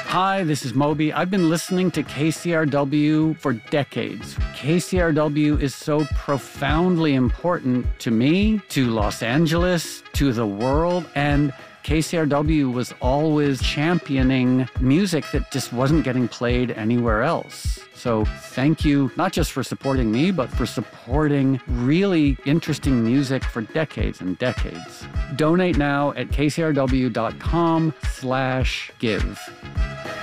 Hi, this is Moby. I've been listening to KCRW for decades. KCRW is so profoundly important to me, to Los Angeles, to the world, and KCRW was always championing music that just wasn't getting played anywhere else. So thank you, not just for supporting me, but for supporting really interesting music for decades and decades. Donate now at kcrw.com/give.